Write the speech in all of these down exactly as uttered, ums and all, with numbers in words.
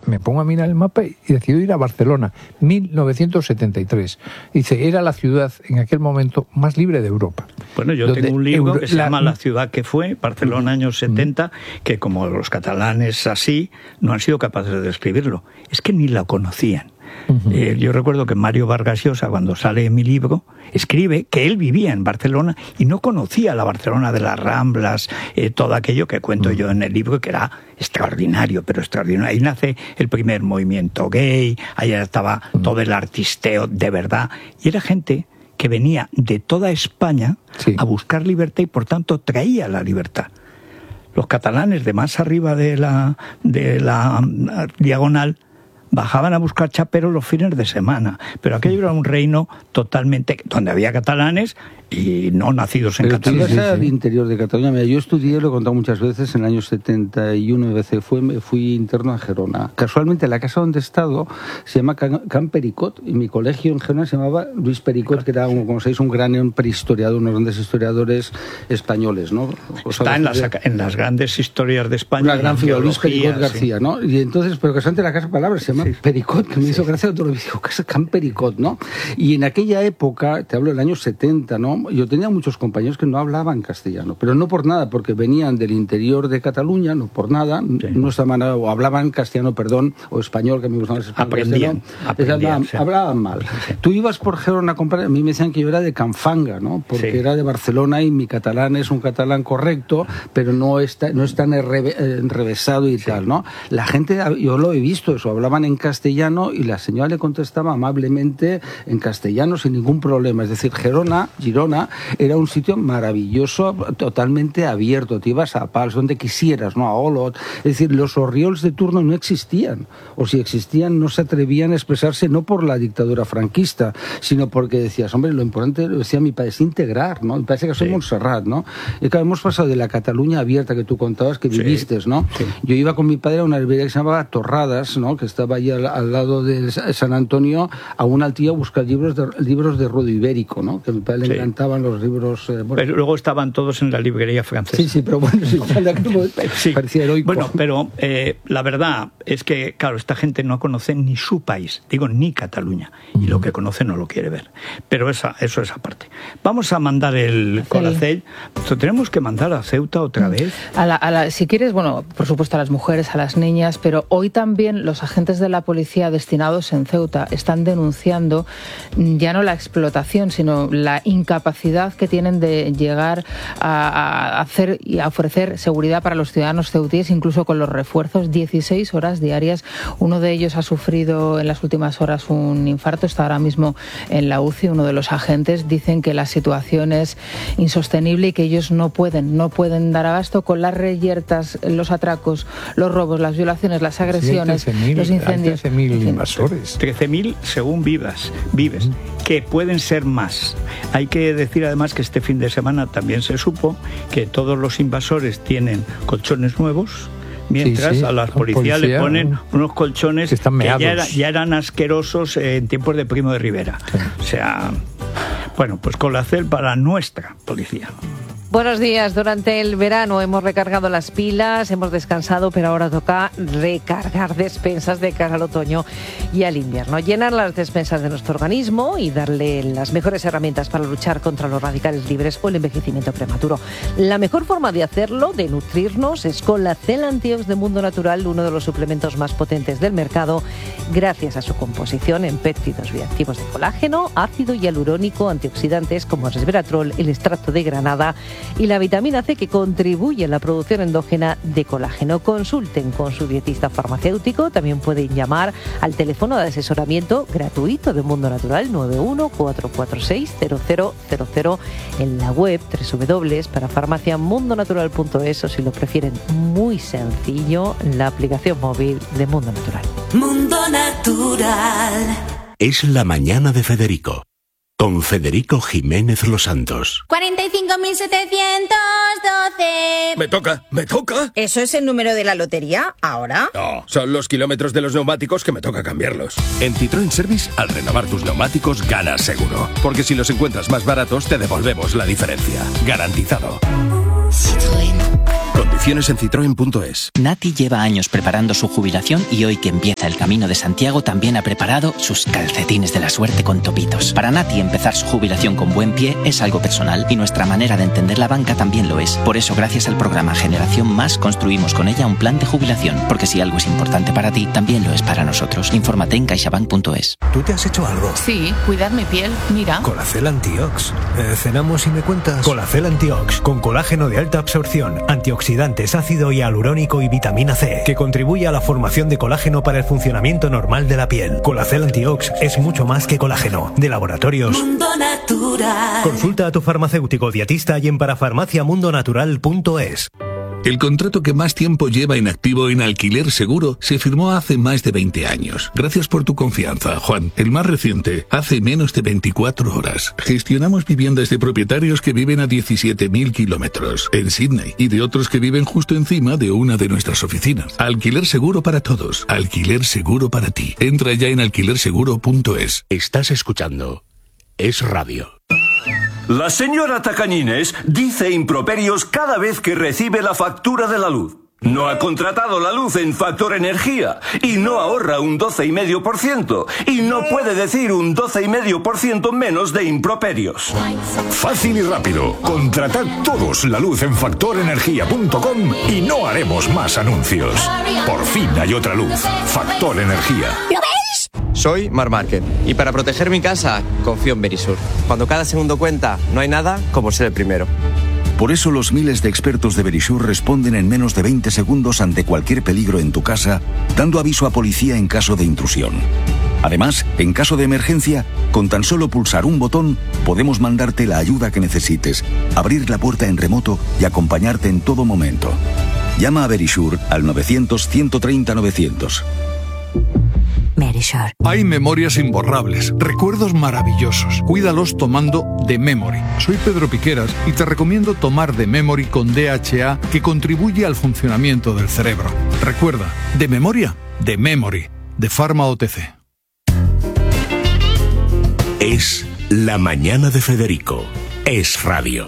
me pongo a mirar el mapa y decido ir a Barcelona, mil novecientos setenta y tres. Dice, era la ciudad en aquel momento más libre de Europa. Bueno, yo tengo un libro Euro- que se la... llama La ciudad que fue, Barcelona, años setenta, que como los catalanes así, no han sido capaces de describirlo. Es que ni la conocían. Uh-huh. Eh, yo recuerdo que Mario Vargas Llosa, cuando sale en mi libro, escribe que él vivía en Barcelona y no conocía la Barcelona de las Ramblas, eh, todo aquello que cuento uh-huh. yo en el libro, que era extraordinario, pero extraordinario. Ahí nace el primer movimiento gay, ahí estaba uh-huh. todo el artisteo de verdad, y era gente que venía de toda España sí. a buscar libertad y por tanto traía la libertad. Los catalanes de más arriba de la, de la diagonal bajaban a buscar chaperos los fines de semana, pero aquello era un reino totalmente donde había catalanes y no nacidos en pero Cataluña. Pero tú ibas al interior de Cataluña. Mira, yo estudié, lo he contado muchas veces, en el año setenta y uno, fue, fui interno a Gerona. Casualmente la casa donde he estado se llama Can, Can Pericot, y mi colegio en Gerona se llamaba Luis Pericot, que era, como sabéis, un gran prehistoriador, unos grandes historiadores españoles, ¿no? Está en las, en las grandes historias de España. Una gran figura, Luis Pericot García, sí. ¿no? Y entonces, pero casualmente la casa palabra se llama sí. Pericot, que me hizo sí. gracia todo lo que dijo, casa Can Pericot, ¿no? Y en aquella época, te hablo del año setenta, ¿no? Yo tenía muchos compañeros que no hablaban castellano, pero no por nada, porque venían del interior de Cataluña, no por nada, sí. no estaban, o hablaban castellano, perdón, o español, que me gustaba el español. Aprendían, aprendían hablaban, sí. hablaban mal. Sí. Tú ibas por Gerona a comprar, a mí me decían que yo era de Canfanga, ¿no? Porque sí. era de Barcelona y mi catalán es un catalán correcto, pero no está, no es tan enrevesado y sí. tal, ¿no? La gente, yo lo he visto eso, hablaban en castellano y la señora le contestaba amablemente en castellano sin ningún problema. Es decir, Gerona, Girona, era un sitio maravilloso, totalmente abierto. Te ibas a Pals, donde quisieras, ¿no? A Olot. Es decir, los orriols de turno no existían. O si existían, no se atrevían a expresarse no por la dictadura franquista, sino porque decías, hombre, lo importante, lo decía mi padre, es integrar, ¿no? Me parece que soy sí. Montserrat, ¿no? Y claro, hemos pasado de la Cataluña abierta que tú contabas, que sí. viviste, ¿no? Sí. Yo iba con mi padre a una librería que se llamaba Torradas, ¿no? Que estaba allí al, al lado de San Antonio, a un altillo a buscar libros de, libros de Ruedo Ibérico, ¿no? Que a mi padre sí. le encantaban los libros... Eh, bueno. Pero luego estaban todos en la librería francesa. Sí, sí, pero bueno, sí, sí. parecía heroico. Bueno, pero eh, la verdad es que, claro, esta gente no conoce ni su país, digo, ni Cataluña, y mm. lo que conoce no lo quiere ver. Pero esa, eso es aparte. Vamos a mandar el sí. Coracel. Lo tenemos que mandar a Ceuta otra vez. A la, a la, si quieres, bueno, por supuesto a las mujeres, a las niñas, pero hoy también los agentes de la policía destinados en Ceuta están denunciando ya no la explotación, sino la incapacidad que tienen de llegar a, a hacer y a ofrecer seguridad para los ciudadanos ceutíes, incluso con los refuerzos, dieciséis horas diarias. Uno de ellos ha sufrido en las últimas horas un infarto, está ahora mismo en la U C I. Uno de los agentes dicen que la situación es insostenible y que ellos no pueden, no pueden dar abasto con las reyertas, los atracos, los robos, las violaciones, las agresiones, sí, trece mil, los incendios. trece mil invasores. trece mil según vivas, vives, que pueden ser más. Hay que decir además que este fin de semana también se supo que todos los invasores tienen colchones nuevos, mientras sí, sí, a las policías policía, le ponen unos colchones que, que ya, era, ya eran asquerosos en tiempos de Primo de Rivera. Sí. O sea, bueno, pues Colacel para nuestra policía. Buenos días. Durante el verano hemos recargado las pilas, hemos descansado, pero ahora toca recargar despensas de cara al otoño y al invierno. Llenar las despensas de nuestro organismo y darle las mejores herramientas para luchar contra los radicales libres o el envejecimiento prematuro. La mejor forma de hacerlo, de nutrirnos, es con la Cel Antiox de Mundo Natural, uno de los suplementos más potentes del mercado, gracias a su composición en péptidos bioactivos de colágeno, ácido hialurónico, antioxidantes como el resveratrol, el extracto de granada y la vitamina C, que contribuye a la producción endógena de colágeno. Consulten con su dietista farmacéutico. También pueden llamar al teléfono de asesoramiento gratuito de Mundo Natural nueve uno cuatro cuatro seis cero cero cero cero, en la web doble u doble u doble u punto parafarmacia mundo natural punto es, o si lo prefieren muy sencillo, la aplicación móvil de Mundo Natural. Mundo Natural. Es la mañana de Federico, con Federico Jiménez Los Santos. cuarenta y cinco mil setecientos doce. Me toca, me toca. ¿Eso es el número de la lotería ahora? No, son los kilómetros de los neumáticos que me toca cambiarlos. En Citroën Service, al renovar tus neumáticos, ganas seguro. Porque si los encuentras más baratos, te devolvemos la diferencia. Garantizado. Citroën. Condiciones Condiciones en citroen punto es. Nati lleva años preparando su jubilación y hoy que empieza el Camino de Santiago también ha preparado sus calcetines de la suerte con topitos. Para Nati empezar su jubilación con buen pie es algo personal y nuestra manera de entender la banca también lo es. Por eso, gracias al programa Generación Más, construimos con ella un plan de jubilación, porque si algo es importante para ti, también lo es para nosotros. Infórmate en caixabank punto es. ¿Tú te has hecho algo? Sí, cuidar mi piel, mira. Colacel Antiox. Eh, ¿Cenamos y me cuentas? Colacel Antiox, con colágeno de alta absorción, antioxidantes, ácido hialurónico y vitamina C, que contribuye a la formación de colágeno para el funcionamiento normal de la piel. Colacel Antiox es mucho más que colágeno. De Laboratorios Mundo Natural. Consulta a tu farmacéutico dietista y en parafarmacia mundo natural punto es. El contrato que más tiempo lleva inactivo en Alquiler Seguro se firmó hace más de veinte años. Gracias por tu confianza, Juan. El más reciente, hace menos de veinticuatro horas. Gestionamos viviendas de propietarios que viven a diecisiete mil kilómetros en Sydney y de otros que viven justo encima de una de nuestras oficinas. Alquiler Seguro para todos. Alquiler Seguro para ti. Entra ya en alquiler seguro punto es. Estás escuchando Es Radio. La señora Tacañines dice improperios cada vez que recibe la factura de la luz. No ha contratado la luz en Factor Energía y no ahorra un doce coma cinco por ciento y no puede decir un doce coma cinco por ciento menos de improperios. Fácil y rápido. Contratad todos la luz en factor energía punto com y no haremos más anuncios. Por fin hay otra luz. Factor Energía. ¿Lo veis? Soy Mar Márquez y para proteger mi casa confío en Verisur. Cuando cada segundo cuenta, no hay nada como ser el primero. Por eso los miles de expertos de Verisur responden en menos de veinte segundos ante cualquier peligro en tu casa, dando aviso a policía en caso de intrusión. Además, en caso de emergencia, con tan solo pulsar un botón, podemos mandarte la ayuda que necesites, abrir la puerta en remoto y acompañarte en todo momento. Llama a Verisur al novecientos, ciento treinta, novecientos. Verisur. Hay memorias imborrables, recuerdos maravillosos. Cuídalos tomando The Memory. Soy Pedro Piqueras y te recomiendo tomar The Memory con D H A, que contribuye al funcionamiento del cerebro. Recuerda, de memoria, The Memory, de Pharma O T C. Es La Mañana de Federico. Es Radio.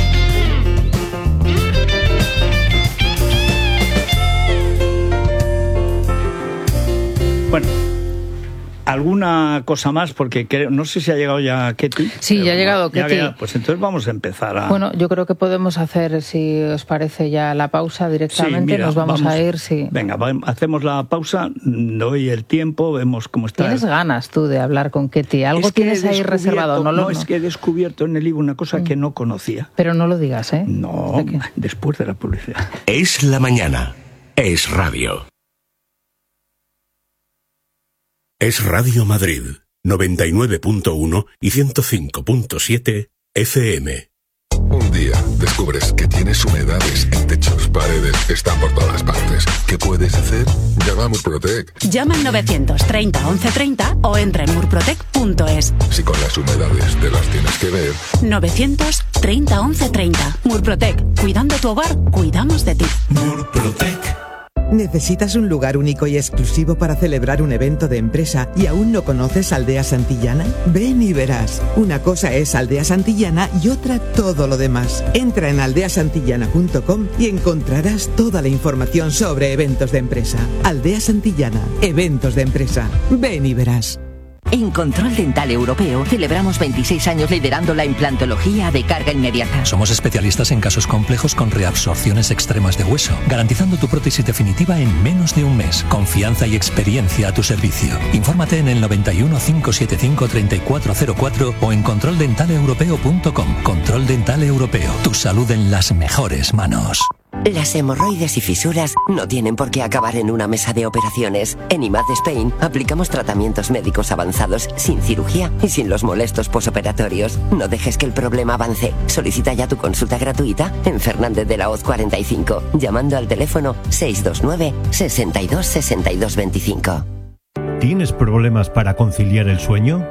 Bueno, ¿alguna cosa más? Porque creo, no sé si ha llegado ya Ketty. Sí, ya ha llegado ya, Ketty. ya, pues entonces vamos a empezar a... Bueno, yo creo que podemos hacer, si os parece, ya la pausa directamente. Sí, mira, nos vamos, vamos a ir, sí. Venga, hacemos la pausa, doy el tiempo, vemos cómo está. ¿Tienes ganas tú de hablar con Ketty? ¿Algo tienes ahí reservado? No, no, no, es que he descubierto en el libro una cosa mm. que no conocía. Pero no lo digas, ¿eh? No, ¿de después de la publicidad. Es La Mañana. Es Radio. Es Radio Madrid, noventa y nueve punto uno y ciento cinco punto siete F M. Un día descubres que tienes humedades en techos, paredes, están por todas partes. ¿Qué puedes hacer? Llama a Murprotec. Llama al novecientos treinta once treinta o entra en murprotec punto es. Si con las humedades te las tienes que ver. novecientos treinta once treinta. Murprotec. Cuidando tu hogar, cuidamos de ti. Murprotec. ¿Necesitas un lugar único y exclusivo para celebrar un evento de empresa y aún no conoces Aldea Santillana? Ven y verás. Una cosa es Aldea Santillana y otra todo lo demás. Entra en aldea santillana punto com y encontrarás toda la información sobre eventos de empresa. Aldea Santillana, eventos de empresa. Ven y verás. En Control Dental Europeo celebramos veintiséis años liderando la implantología de carga inmediata. Somos especialistas en casos complejos con reabsorciones extremas de hueso, garantizando tu prótesis definitiva en menos de un mes. Confianza y experiencia a tu servicio. Infórmate en el noventa y uno, cinco setenta y cinco, treinta y cuatro cero cuatro o en control dental europeo punto com. Control Dental Europeo. Tu salud en las mejores manos. Las hemorroides y fisuras no tienen por qué acabar en una mesa de operaciones. En I M A D Spain aplicamos tratamientos médicos avanzados sin cirugía y sin los molestos posoperatorios. No dejes que el problema avance. Solicita ya tu consulta gratuita en Fernández de la Hoz cuarenta y cinco, llamando al teléfono seis dos nueve, sesenta y dos, sesenta y dos veinticinco. ¿Tienes problemas para conciliar el sueño?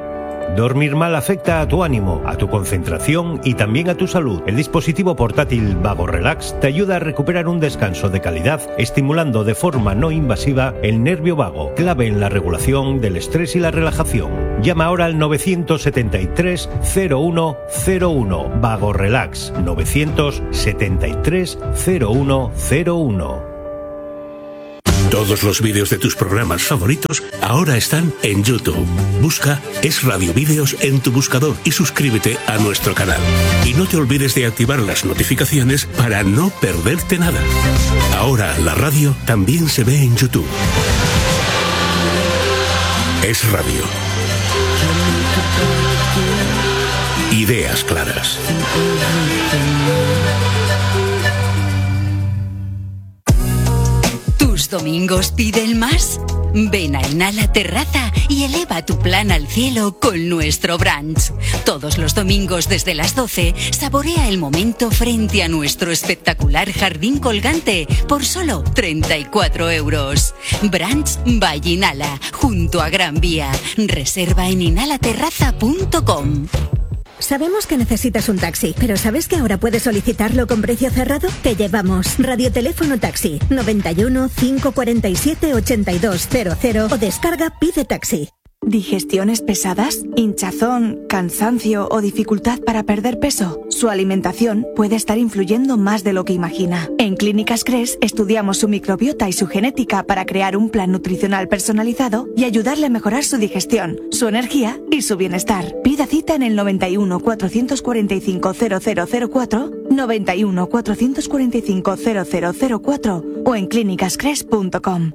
Dormir mal afecta a tu ánimo, a tu concentración y también a tu salud. El dispositivo portátil Vago Relax te ayuda a recuperar un descanso de calidad, estimulando de forma no invasiva el nervio vago, clave en la regulación del estrés y la relajación. Llama ahora al novecientos setenta y tres cero uno cero uno. Vago Relax, novecientos setenta y tres cero uno cero uno. Todos los vídeos de tus programas favoritos ahora están en YouTube. Busca Es Radio Vídeos en tu buscador y suscríbete a nuestro canal. Y no te olvides de activar las notificaciones para no perderte nada. Ahora la radio también se ve en YouTube. Es Radio. Ideas claras. ¿Tus domingos piden más? Ven a Inhala Terraza y eleva tu plan al cielo con nuestro brunch. Todos los domingos desde las doce, saborea el momento frente a nuestro espectacular jardín colgante por solo treinta y cuatro euros. Brunch by Inhala, junto a Gran Vía. Reserva en inhala terraza punto com. Sabemos que necesitas un taxi, pero ¿sabes que ahora puedes solicitarlo con precio cerrado? Te llevamos Radioteléfono Taxi noventa y uno, cinco cuarenta y siete, ochenta y dos cero cero o descarga Pide Taxi. ¿Digestiones pesadas? ¿Hinchazón? ¿Cansancio o dificultad para perder peso? Su alimentación puede estar influyendo más de lo que imagina. En Clínicas Cres estudiamos su microbiota y su genética para crear un plan nutricional personalizado y ayudarle a mejorar su digestión, su energía y su bienestar. Pida cita en el noventa y uno, cuatrocientos cuarenta y cinco, cero cero cero cuatro, noventa y uno, cuatrocientos cuarenta y cinco, cero cero cero cuatro o en clínicas cres punto com.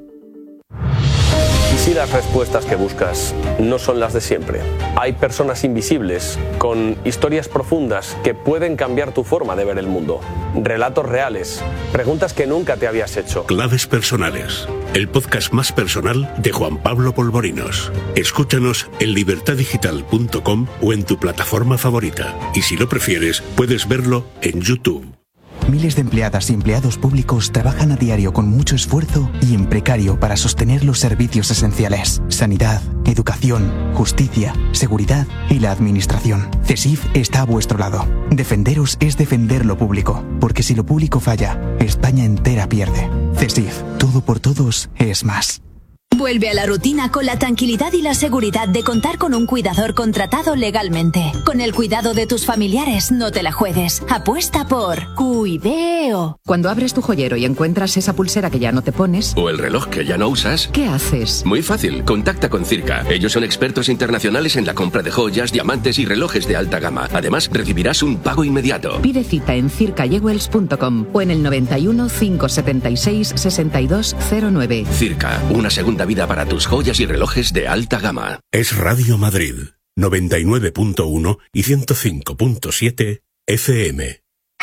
¿Y si las respuestas que buscas no son las de siempre? Hay personas invisibles con historias profundas que pueden cambiar tu forma de ver el mundo. Relatos reales, preguntas que nunca te habías hecho. Claves personales, el podcast más personal de Juan Pablo Polvorinos. Escúchanos en libertad digital punto com o en tu plataforma favorita. Y si lo prefieres, puedes verlo en YouTube. Miles de empleadas y empleados públicos trabajan a diario con mucho esfuerzo y en precario para sostener los servicios esenciales: sanidad, educación, justicia, seguridad y la administración. CESIF está a vuestro lado. Defenderos es defender lo público, porque si lo público falla, España entera pierde. CESIF, todo por todos es más. Vuelve a la rutina con la tranquilidad y la seguridad de contar con un cuidador contratado legalmente. Con el cuidado de tus familiares, no te la juegues. Apuesta por Cuideo. Cuando abres tu joyero y encuentras esa pulsera que ya no te pones, o el reloj que ya no usas, ¿qué haces? Muy fácil, contacta con Circa. Ellos son expertos internacionales en la compra de joyas, diamantes y relojes de alta gama. Además, recibirás un pago inmediato. Pide cita en circa jewels punto com o en el noventa y uno, cinco setenta y seis, sesenta y dos cero nueve. Circa, una segunda vida para tus joyas y relojes de alta gama. Es Radio Madrid, noventa y nueve punto uno y ciento cinco punto siete F M.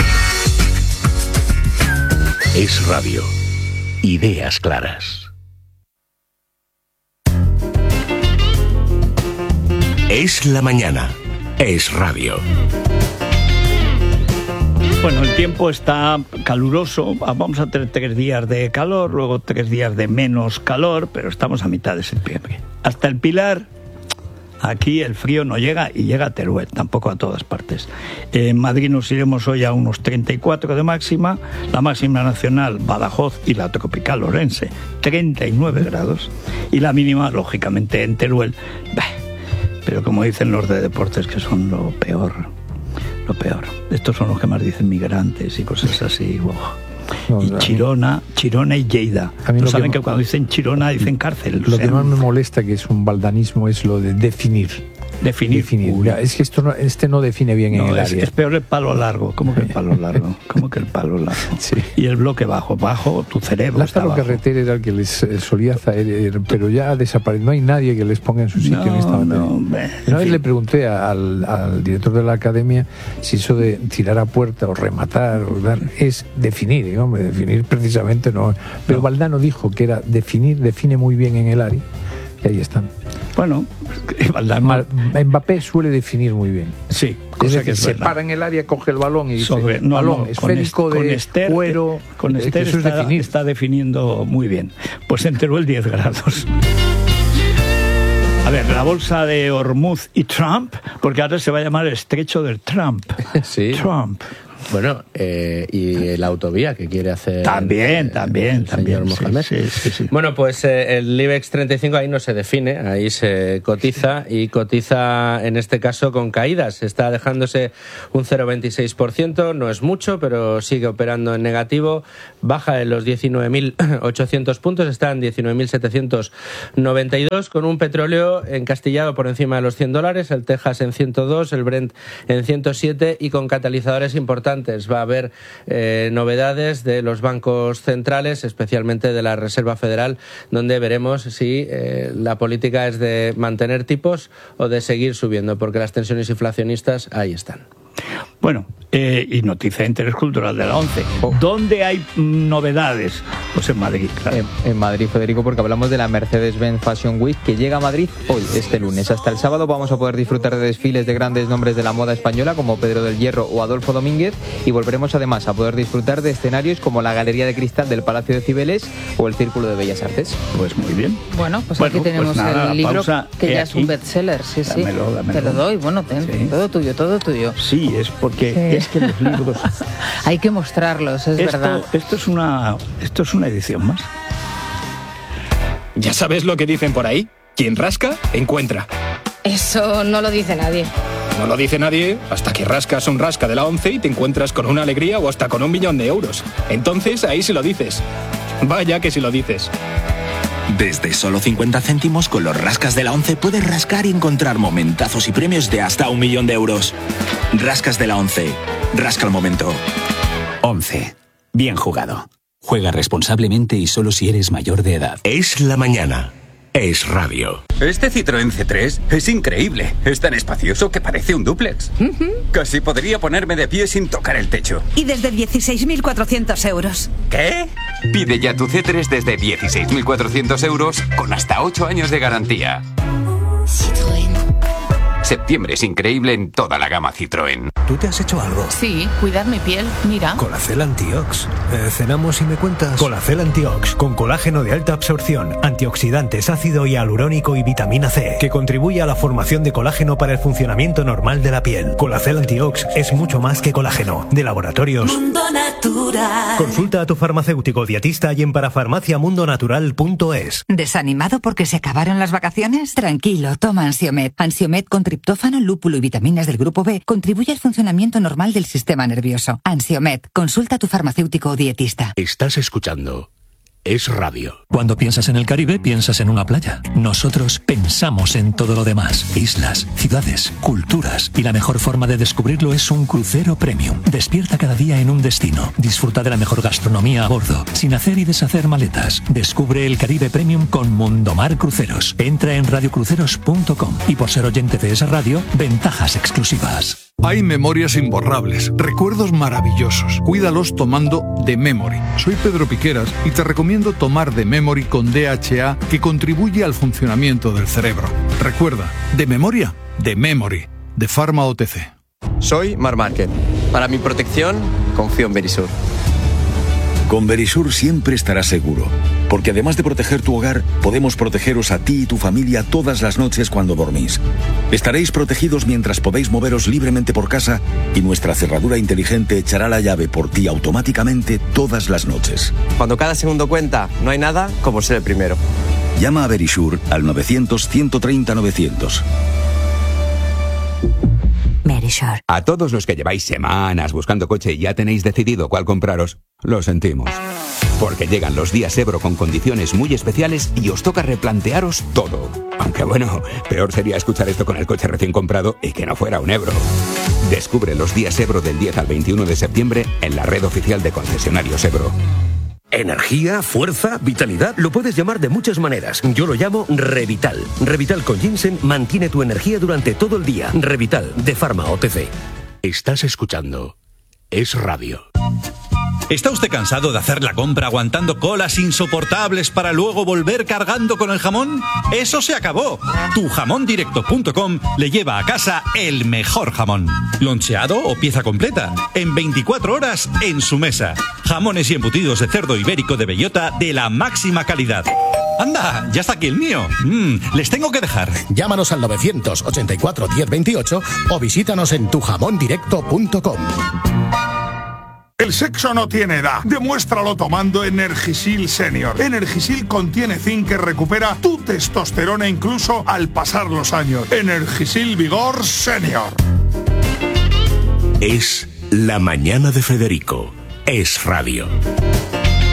Es Radio. Ideas claras. Es la mañana. Es Radio. Bueno, el tiempo está caluroso, vamos a tener tres días de calor, luego tres días de menos calor, pero estamos a mitad de septiembre. Hasta el Pilar, aquí el frío no llega y llega a Teruel, tampoco a todas partes. En Madrid nos iremos hoy a unos treinta y cuatro de máxima, la máxima nacional Badajoz y la tropical Orense, treinta y nueve grados, y la mínima, lógicamente, en Teruel, bah, pero como dicen los de deportes, que son lo peor. Lo peor. Estos son los que más dicen migrantes y cosas así. Wow. No, y Chirona, Chirona y Lleida. No saben que, que cuando dicen Chirona dicen cárcel. Lo que más me molesta, que es un baldanismo, es lo de definir. Definir. definir. Mira, es que esto no, este no define bien no, en el es, área. Es peor el palo largo. ¿Cómo que el palo largo? ¿Cómo que el palo largo? Sí. Y el bloque bajo. Bajo, tu cerebro. Lázaro Carreter era el que les eh, solía hacer, pero ya ha desaparecido. No hay nadie que les ponga en su sitio no, en esta materia. No, hombre, Una vez le pregunté al, al director de la academia si eso de tirar a puerta o rematar o dar, es definir. ¿eh? Hombre, definir precisamente no. Pero no. Valdano dijo que era definir, define muy bien en el área. Y ahí están. Bueno, Valdano... Mbappé suele definir muy bien. Sí, cosa es decir, que es se verdad. Para en el área, coge el balón y dice, Sobre, no, balón no, esférico con de Esther, cuero. Con Esther eso está, es está definiendo muy bien. Pues en Teruel diez grados. A ver, la bolsa de Hormuz y Trump, porque ahora se va a llamar el estrecho del Trump. Sí. Trump. Bueno, eh, y la autovía que quiere hacer... También, eh, también, el también. Señor Mohamed. Sí, sí, sí, sí. Bueno, pues eh, el IBEX treinta y cinco ahí no se define, ahí se cotiza y cotiza en este caso con caídas. Está dejándose un cero coma veintiséis por ciento, no es mucho, pero sigue operando en negativo. Baja en los diecinueve mil ochocientos puntos, está en diecinueve mil setecientos noventa y dos, con un petróleo encastillado por encima de los cien dólares, el Texas en ciento dos, el Brent en ciento siete y con catalizadores importantes. Va a haber eh, novedades de los bancos centrales, especialmente de la Reserva Federal, donde veremos si eh, la política es de mantener tipos o de seguir subiendo, porque las tensiones inflacionistas ahí están. Bueno, eh, y noticia de interés cultural de la ONCE. Oh. ¿Dónde hay novedades? Pues en Madrid, claro. En, en Madrid, Federico, porque hablamos de la Mercedes-Benz Fashion Week, que llega a Madrid hoy, este lunes. Hasta el sábado vamos a poder disfrutar de desfiles de grandes nombres de la moda española, como Pedro del Hierro o Adolfo Domínguez, y volveremos además a poder disfrutar de escenarios como la Galería de Cristal del Palacio de Cibeles o el Círculo de Bellas Artes. Pues muy bien. Bueno, pues bueno, aquí tenemos pues nada, el libro, pausa, que ya aquí. es un bestseller, sí, sí. Dámelo, dámelo. Te lo doy, bueno, ten, sí. todo tuyo, todo tuyo. Sí, es porque sí. es que los libros... Hay que mostrarlos, es esto, verdad. Esto es una, esto es una edición más. ¿Ya sabes lo que dicen por ahí? Quien rasca, encuentra. Eso no lo dice nadie. No lo dice nadie hasta que rascas un rasca de la ONCE y te encuentras con una alegría o hasta con un millón de euros. Entonces ahí sí lo dices. Vaya que sí lo dices. Desde solo cincuenta céntimos con los rascas de la ONCE puedes rascar y encontrar momentazos y premios de hasta un millón de euros. Rascas de la ONCE. Rasca el momento. ONCE. Bien jugado. Juega responsablemente y solo si eres mayor de edad. Es la mañana. Es radio. Este Citroën C tres es increíble. Es tan espacioso que parece un dúplex. Uh-huh. Casi podría ponerme de pie sin tocar el techo. Y desde dieciséis mil cuatrocientos euros. ¿Qué? Pide ya tu C tres desde dieciséis mil cuatrocientos euros con hasta ocho años de garantía. Citroën. Septiembre es increíble en toda la gama Citroën. ¿Tú te has hecho algo? Sí, cuidar mi piel, mira. Colacel Antiox. Eh, cenamos y me cuentas. Colacel Antiox, con colágeno de alta absorción, antioxidantes, ácido hialurónico y vitamina C, que contribuye a la formación de colágeno para el funcionamiento normal de la piel. Colacel Antiox es mucho más que colágeno. De Laboratorios Mundo Natural. Consulta a tu farmacéutico dietista y en parafarmaciamundonatural punto es. ¿Desanimado porque se acabaron las vacaciones? Tranquilo, toma Ansiomed. Ansiomed con triptófano, lúpulo y vitaminas del grupo B contribuye al funcionamiento normal del sistema nervioso. Ansiomed, consulta a tu farmacéutico o dietista. Estás escuchando Es Radio. Cuando piensas en el Caribe, piensas en una playa. Nosotros pensamos en todo lo demás. Islas, ciudades, culturas. Y la mejor forma de descubrirlo es un crucero premium. Despierta cada día en un destino. Disfruta de la mejor gastronomía a bordo, sin hacer y deshacer maletas. Descubre el Caribe Premium con Mundomar Cruceros. Entra en radio cruceros punto com y por ser oyente de esa radio, ventajas exclusivas. Hay memorias imborrables, recuerdos maravillosos. Cuídalos tomando The Memory. Soy Pedro Piqueras y te recomiendo tomar The Memory con D H A, que contribuye al funcionamiento del cerebro. Recuerda, de memoria, The Memory, de Pharma O T C. Soy Mar Márquez. Para mi protección, confío en Verisur. Con Verisur siempre estarás seguro, porque además de proteger tu hogar, podemos protegeros a ti y tu familia todas las noches cuando dormís. Estaréis protegidos mientras podéis moveros libremente por casa y nuestra cerradura inteligente echará la llave por ti automáticamente todas las noches. Cuando cada segundo cuenta, no hay nada como ser el primero. Llama a Verisur al novecientos, ciento treinta, novecientos. Verisur. A todos los que lleváis semanas buscando coche y ya tenéis decidido cuál compraros, lo sentimos. Porque llegan los días Ebro con condiciones muy especiales y os toca replantearos todo. Aunque bueno, peor sería escuchar esto con el coche recién comprado y que no fuera un Ebro. Descubre los días Ebro del diez al veintiuno de septiembre en la red oficial de concesionarios Ebro. Energía, fuerza, vitalidad, lo puedes llamar de muchas maneras. Yo lo llamo Revital. Revital con ginseng mantiene tu energía durante todo el día. Revital, de Pharma O T C. Estás escuchando Es Radio. ¿Está usted cansado de hacer la compra aguantando colas insoportables para luego volver cargando con el jamón? ¡Eso se acabó! tu jamón directo punto com le lleva a casa el mejor jamón. Loncheado o pieza completa. En veinticuatro horas en su mesa. Jamones y embutidos de cerdo ibérico de bellota de la máxima calidad. ¡Anda! Ya está aquí el mío. Mm, les tengo que dejar. Llámanos al novecientos ochenta y cuatro diez veintiocho o visítanos en tu jamón directo punto com. El sexo no tiene edad. Demuéstralo tomando Energisil Senior. Energisil contiene zinc que recupera tu testosterona incluso al pasar los años. Energisil Vigor Senior. Es La Mañana de Federico. Es radio.